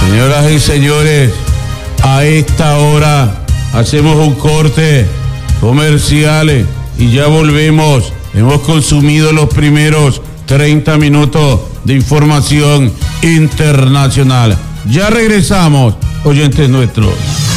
Señoras y señores, a esta hora hacemos un corte comercial y ya volvemos. Hemos consumido los primeros 30 minutos de información internacional. Ya regresamos, oyentes nuestros.